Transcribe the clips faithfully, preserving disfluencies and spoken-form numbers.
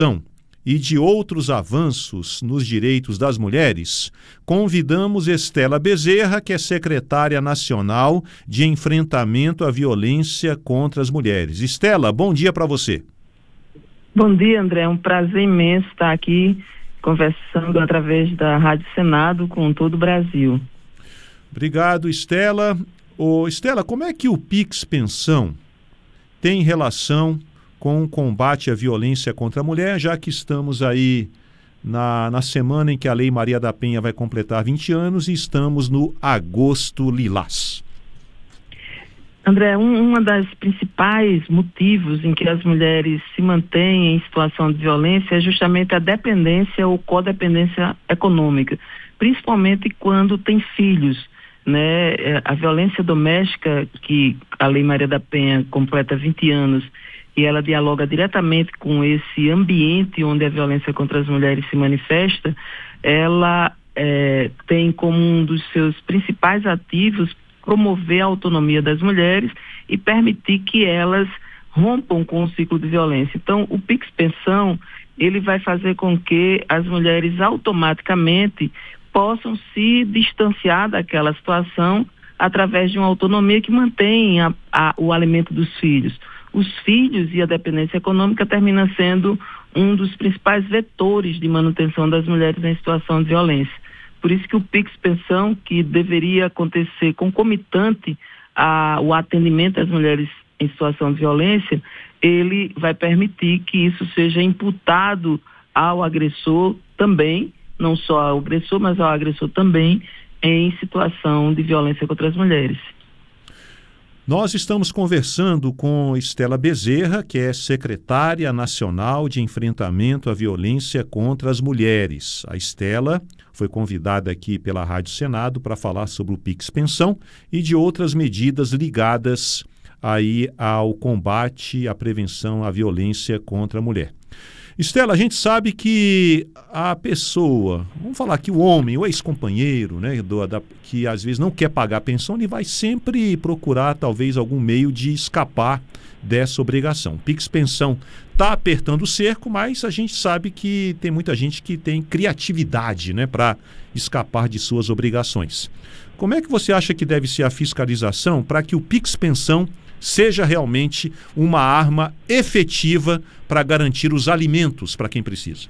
Então, e de outros avanços nos direitos das mulheres, convidamos Estela Bezerra, que é secretária nacional de enfrentamento à violência contra as mulheres. Estela, bom dia para você. Bom dia, André. É um prazer imenso estar aqui conversando através da Rádio Senado com todo o Brasil. Obrigado, Estela. Ô, Estela, como é que o Pix Pensão tem relação com o combate à violência contra a mulher, já que estamos aí na, na semana em que a Lei Maria da Penha vai completar vinte anos e estamos no Agosto Lilás? André, um uma das principais motivos em que as mulheres se mantêm em situação de violência é justamente a dependência ou codependência econômica, principalmente quando tem filhos, né? A violência doméstica, que a Lei Maria da Penha completa vinte anos, e ela dialoga diretamente com esse ambiente onde a violência contra as mulheres se manifesta, ela é, tem como um dos seus principais ativos promover a autonomia das mulheres e permitir que elas rompam com o ciclo de violência. Então, o Pix Pensão, ele vai fazer com que as mulheres automaticamente possam se distanciar daquela situação através de uma autonomia que mantém a, a, o alimento dos filhos. Os filhos e a dependência econômica termina sendo um dos principais vetores de manutenção das mulheres em situação de violência. Por isso que o Pix Pensão, que deveria acontecer concomitante ao atendimento às mulheres em situação de violência, ele vai permitir que isso seja imputado ao agressor também, não só ao agressor, mas ao agressor também, em situação de violência contra as mulheres. Nós estamos conversando com Estela Bezerra, que é secretária nacional de enfrentamento à violência contra as mulheres. A Estela foi convidada aqui pela Rádio Senado para falar sobre o Pix Pensão e de outras medidas ligadas aí ao combate, à prevenção à violência contra a mulher. Estela, a gente sabe que a pessoa, vamos falar que o homem, o ex-companheiro, né, do, da, que às vezes não quer pagar a pensão, ele vai sempre procurar talvez algum meio de escapar dessa obrigação. Pix Pensão está apertando o cerco, mas a gente sabe que tem muita gente que tem criatividade, né, para escapar de suas obrigações. Como é que você acha que deve ser a fiscalização para que o Pix Pensão seja realmente uma arma efetiva para garantir os alimentos para quem precisa?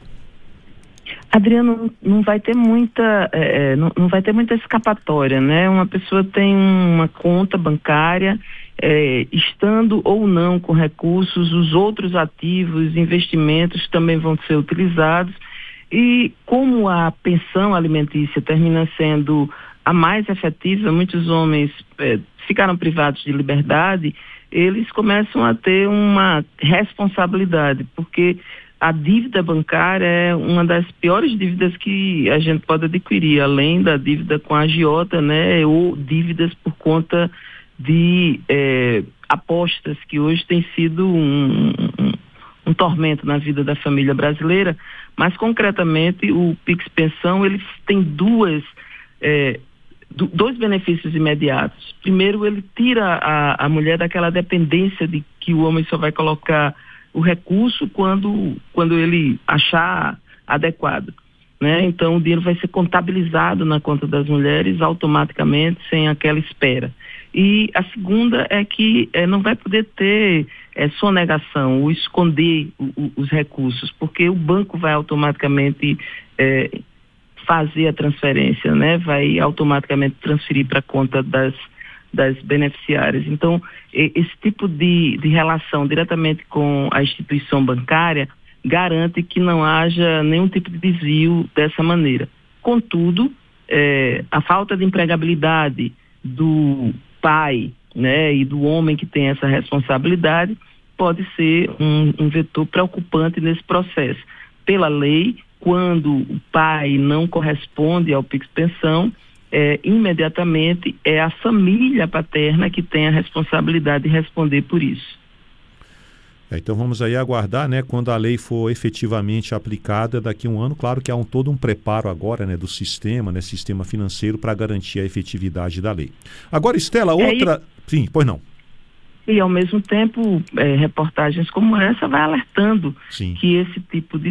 Adriano, não vai ter muita, é, não, não vai ter muita escapatória, né? Uma pessoa tem uma conta bancária, é, estando ou não com recursos, os outros ativos, investimentos também vão ser utilizados, e como a pensão alimentícia termina sendo a mais efetiva, muitos homens é, ficaram privados de liberdade, eles começam a ter uma responsabilidade, porque a dívida bancária é uma das piores dívidas que a gente pode adquirir, além da dívida com a agiota, né, ou dívidas por conta de é, apostas, que hoje tem sido um, um, um tormento na vida da família brasileira. Mas concretamente o Pix Pensão, ele tem duas é, do, dois benefícios imediatos. Primeiro, ele tira a, a mulher daquela dependência de que o homem só vai colocar o recurso quando, quando ele achar adequado, né? Então o dinheiro vai ser contabilizado na conta das mulheres automaticamente, sem aquela espera. E a segunda é que é, não vai poder ter é, sonegação ou esconder o, o, os recursos, porque o banco vai automaticamente é, fazer a transferência, né? Vai automaticamente transferir para a conta das, das beneficiárias. Então, esse tipo de, de relação diretamente com a instituição bancária garante que não haja nenhum tipo de desvio dessa maneira. Contudo, é, a falta de empregabilidade do pai, né, e do homem que tem essa responsabilidade pode ser um, um vetor preocupante nesse processo. Pela lei, quando o pai não corresponde ao Pix Pensão, é, imediatamente é a família paterna que tem a responsabilidade de responder por isso. É, então vamos aí aguardar, né, quando a lei for efetivamente aplicada daqui a um ano. Claro que há um, todo um preparo agora, né, do sistema, né, sistema financeiro, para garantir a efetividade da lei. Agora, Estela, outra... É, e... Sim, pois não. E, ao mesmo tempo, é, reportagens como essa vai alertando Sim. que esse tipo de